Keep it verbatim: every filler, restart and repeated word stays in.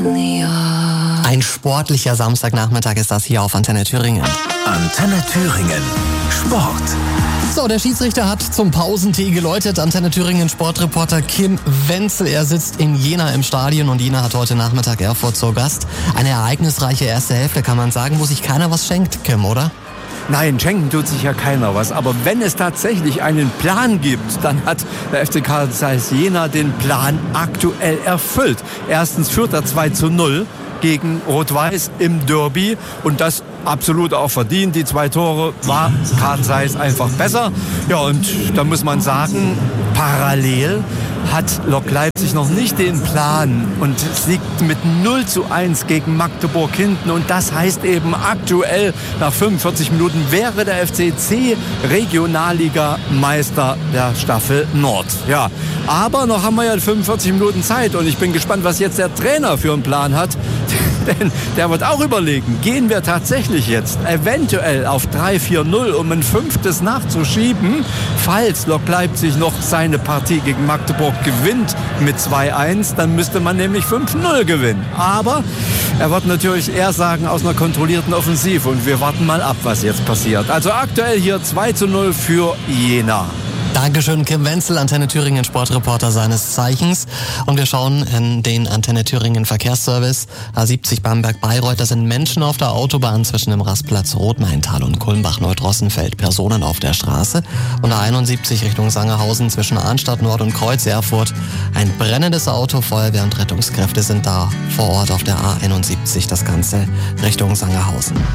Ein sportlicher Samstagnachmittag ist das hier auf Antenne Thüringen. Antenne Thüringen. Sport. So, der Schiedsrichter hat zum Pausentee geläutet. Antenne Thüringen Sportreporter Kim Wenzel. Er sitzt in Jena im Stadion und Jena hat heute Nachmittag Erfurt zu Gast. Eine ereignisreiche erste Hälfte, kann man sagen, wo sich keiner was schenkt, Kim, oder? Nein, schenken tut sich ja keiner was. Aber wenn es tatsächlich einen Plan gibt, dann hat der F C Karl Zeiss Jena den Plan aktuell erfüllt. Erstens führt er zwei zu null gegen Rot-Weiß im Derby und das absolut auch verdient. Die zwei Tore war Karl Zeiss einfach besser. Ja, und da muss man sagen, parallel hat Lok Leipzig noch nicht den Plan und es liegt mit null zu eins gegen Magdeburg hinten und das heißt eben aktuell nach fünfundvierzig Minuten wäre der F C C Regionalliga-Meister der Staffel Nord. Ja, aber noch haben wir ja fünfundvierzig Minuten Zeit und ich bin gespannt, was jetzt der Trainer für einen Plan hat. Denn der wird auch überlegen, gehen wir tatsächlich jetzt eventuell auf drei vier null, um ein fünftes nachzuschieben, falls Lok Leipzig noch seine Partie gegen Magdeburg gewinnt mit zwei eins, dann müsste man nämlich fünf null gewinnen. Aber er wird natürlich eher sagen, aus einer kontrollierten Offensive und wir warten mal ab, was jetzt passiert. Also aktuell hier zwei zu null für Jena. Dankeschön, Kim Wenzel, Antenne Thüringen Sportreporter seines Zeichens. Und wir schauen in den Antenne Thüringen Verkehrsservice. A siebzig Bamberg-Bayreuth, da sind Menschen auf der Autobahn zwischen dem Rastplatz Rotmaintal und Kulmbach-Neudrossenfeld, Personen auf der Straße. Und A einundsiebzig Richtung Sangerhausen zwischen Arnstadt Nord und Kreuz Erfurt. Ein brennendes Auto, Feuerwehr und Rettungskräfte sind da vor Ort auf der A einundsiebzig, das Ganze Richtung Sangerhausen.